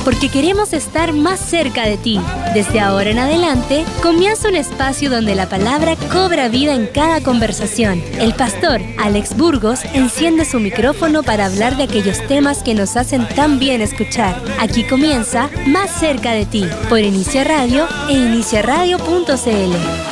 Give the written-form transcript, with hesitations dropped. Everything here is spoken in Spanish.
porque queremos estar más cerca de ti. Desde ahora en adelante, comienza un espacio donde la palabra cobra vida en cada conversación. El pastor Alex Burgos enciende su micrófono para hablar de aquellos temas que nos hacen tan bien escuchar. Aquí comienza Más cerca de ti, por Inicia Radio e iniciaradio.cl.